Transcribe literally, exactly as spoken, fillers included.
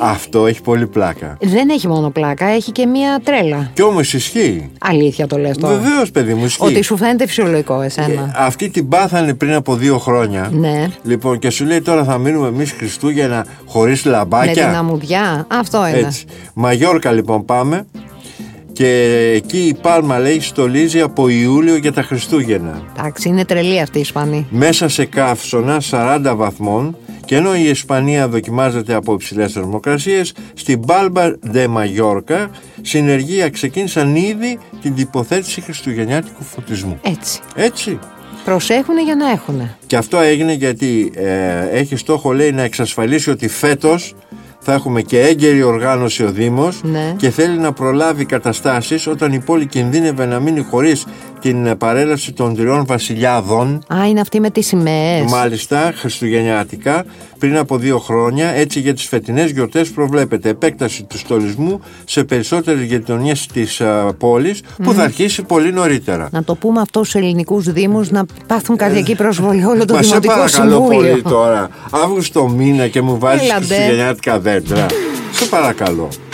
Αυτό έχει πολύ πλάκα. Δεν έχει μόνο πλάκα, έχει και μία τρέλα. Κι όμως ισχύει. Αλήθεια το λες τώρα? Βεβαίως, παιδί μου, ισχύει. Ότι σου φαίνεται φυσιολογικό εσένα. Ε, αυτή την πάθανε πριν από δύο χρόνια. Ναι. Λοιπόν, και σου λέει τώρα θα μείνουμε εμείς Χριστούγεννα χωρίς λαμπάκια. Με την αμμουδιά, αυτό είναι. Έτσι. Μαγιόρκα λοιπόν πάμε. Και εκεί η Πάλμα λέει στολίζει από Ιούλιο για τα Χριστούγεννα. Εντάξει, είναι τρελή αυτή η Ισπανή. Μέσα σε καύσωνα σαράντα βαθμών. Και ενώ η Ισπανία δοκιμάζεται από υψηλές θερμοκρασίες, στην Πάλμα ντε Μαγιόρκα συνεργεία ξεκίνησαν ήδη την τοποθέτηση χριστουγεννιάτικου φωτισμού. Έτσι. Έτσι. Προσέχουνε για να έχουνε. Και αυτό έγινε γιατί ε, έχει στόχο, λέει, να εξασφαλίσει ότι φέτος θα έχουμε και έγκαιρη οργάνωση ο Δήμος, ναι. Και θέλει να προλάβει καταστάσεις όταν η πόλη κινδύνευε να μείνει χωρίς την παρέλαση των τριών βασιλιάδων. Α, είναι αυτή με τις σημαίες. Μάλιστα, χριστουγεννιάτικα, πριν από δύο χρόνια. Έτσι για τις φετινές γιορτές προβλέπεται επέκταση του στολισμού σε περισσότερες γειτονιές της uh, πόλης, που mm. θα αρχίσει πολύ νωρίτερα. Να το πούμε αυτό στους ελληνικούς δήμους, να πάθουν καρδιακή προσβολή όλο το Μα Δημοτικό σε παρακαλώ Συμβούλιο. Πολύ τώρα. Αύγουστο μήνα και μου βάζεις χριστουγεννιάτικα δέντρα. Σε παρακαλώ.